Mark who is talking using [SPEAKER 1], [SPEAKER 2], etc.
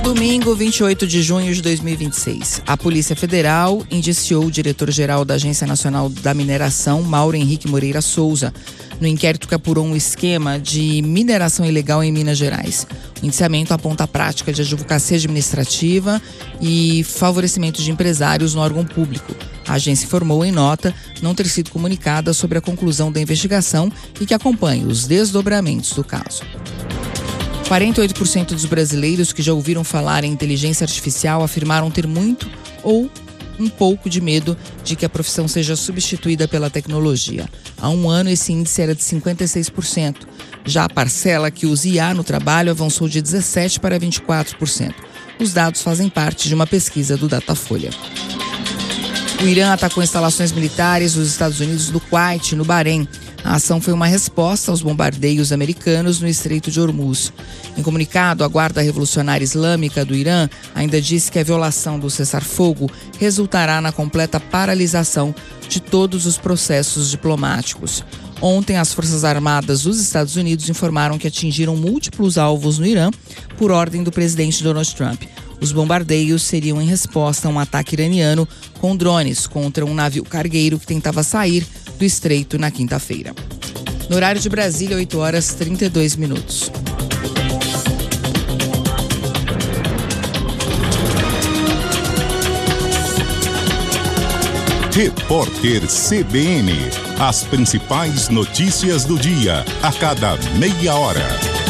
[SPEAKER 1] Domingo, 28 de junho de 2026. A Polícia Federal indiciou o diretor-geral da Agência Nacional da Mineração, Mauro Henrique Moreira Souza, no inquérito que apurou um esquema de mineração ilegal em Minas Gerais. O indiciamento aponta a prática de advocacia administrativa e favorecimento de empresários no órgão público. A agência informou em nota não ter sido comunicada sobre a conclusão da investigação e que acompanha os desdobramentos do caso. 48% dos brasileiros que já ouviram falar em inteligência artificial afirmaram ter muito ou um pouco de medo de que a profissão seja substituída pela tecnologia. Há um ano, esse índice era de 56%. Já a parcela que usa IA no trabalho avançou de 17% para 24%. Os dados fazem parte de uma pesquisa do Datafolha. O Irã atacou instalações militares dos Estados Unidos no Kuwait e no Bahrein. A ação foi uma resposta aos bombardeios americanos no Estreito de Hormuz. Em comunicado, a Guarda Revolucionária Islâmica do Irã ainda disse que a violação do cessar-fogo resultará na completa paralisação de todos os processos diplomáticos. Ontem, as Forças Armadas dos Estados Unidos informaram que atingiram múltiplos alvos no Irã por ordem do presidente Donald Trump. Os bombardeios seriam em resposta a um ataque iraniano com drones contra um navio cargueiro que tentava sair do estreito na quinta-feira. No horário de Brasília, 8h32.
[SPEAKER 2] Repórter CBN. As principais notícias do dia, a cada meia hora.